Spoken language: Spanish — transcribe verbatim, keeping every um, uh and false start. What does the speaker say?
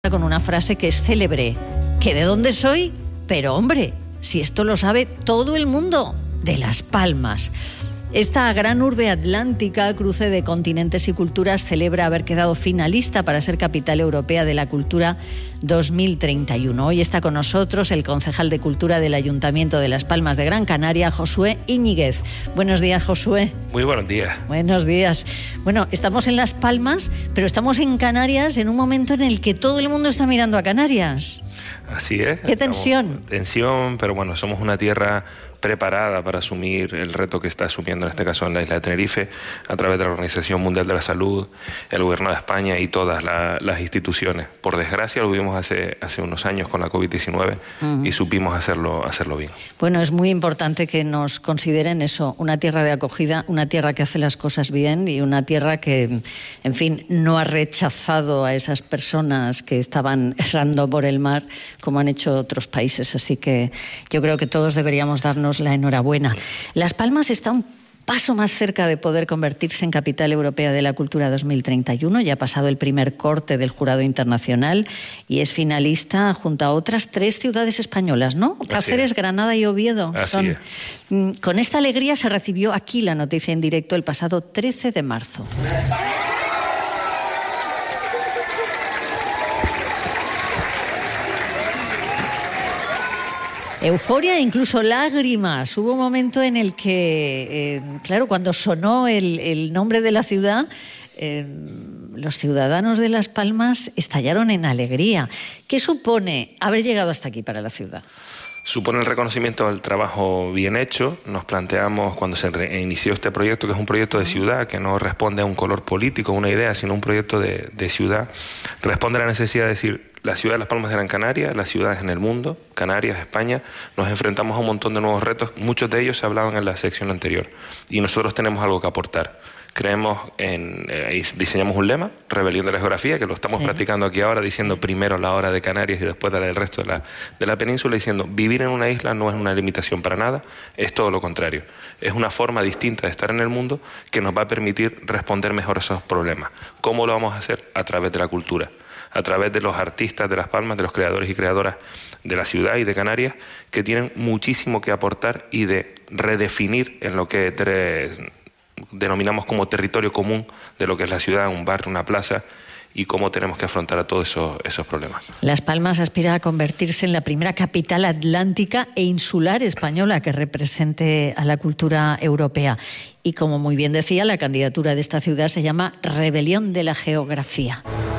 con una frase que es célebre, que de dónde soy, pero hombre, si esto lo sabe todo el mundo, de Las Palmas. Esta gran urbe atlántica, cruce de continentes y culturas, celebra haber quedado finalista para ser capital europea de la cultura dos mil treinta y uno. Hoy está con nosotros el concejal de Cultura del Ayuntamiento de Las Palmas de Gran Canaria, Josué Íñiguez. Buenos días, Josué. Muy buenos días. Buenos días. Bueno, estamos en Las Palmas, pero estamos en Canarias en un momento en el que todo el mundo está mirando a Canarias. Así es. ¿Qué tensión? Estamos, tensión, pero bueno, somos una tierra preparada para asumir el reto que está asumiendo en este caso en la isla de Tenerife a través de la Organización Mundial de la Salud, el Gobierno de España y todas la, las instituciones. Por desgracia lo vivimos hace, hace unos años con la COVID diecinueve uh-huh. y supimos hacerlo, hacerlo bien. Bueno, es muy importante que nos consideren eso, una tierra de acogida, una tierra que hace las cosas bien y una tierra que, en fin, no ha rechazado a esas personas que estaban errando por el mar como han hecho otros países. Así que yo creo que todos deberíamos darnos la enhorabuena. Las Palmas está un paso más cerca de poder convertirse en capital europea de la cultura dos mil treinta y uno. Ya ha pasado el primer corte del jurado internacional y es finalista junto a otras tres ciudades españolas, ¿no? Cáceres, Granada y Oviedo. Así Son... es. Con esta alegría se recibió aquí la noticia en directo el pasado trece de marzo. Euforia e incluso lágrimas. Hubo un momento en el que, eh, claro, cuando sonó el, el nombre de la ciudad, eh, los ciudadanos de Las Palmas estallaron en alegría. ¿Qué supone haber llegado hasta aquí para la ciudad? Supone el reconocimiento del trabajo bien hecho. Nos planteamos cuando se inició este proyecto, que es un proyecto de ciudad, que no responde a un color político, a una idea, sino un proyecto de, de ciudad. Responde a la necesidad de decir, la ciudad de Las Palmas de Gran Canaria, las ciudades en el mundo, Canarias, España, nos enfrentamos a un montón de nuevos retos. Muchos de ellos se hablaban en la sección anterior. Y nosotros tenemos algo que aportar. Creemos en, eh, diseñamos un lema, Rebelión de la Geografía, que lo estamos sí. practicando aquí ahora, diciendo primero la hora de Canarias y después la del resto de la, de la península, diciendo vivir en una isla no es una limitación para nada, es todo lo contrario. Es una forma distinta de estar en el mundo que nos va a permitir responder mejor a esos problemas. ¿Cómo lo vamos a hacer? A través de la cultura, a través de los artistas de Las Palmas, de los creadores y creadoras de la ciudad y de Canarias, que tienen muchísimo que aportar y de redefinir en lo que Tre- denominamos como territorio común de lo que es la ciudad, un barrio, una plaza, y cómo tenemos que afrontar a todos esos, esos problemas. Las Palmas aspira a convertirse en la primera capital atlántica e insular española que represente a la cultura europea. Y como muy bien decía, la candidatura de esta ciudad se llama Rebelión de la Geografía.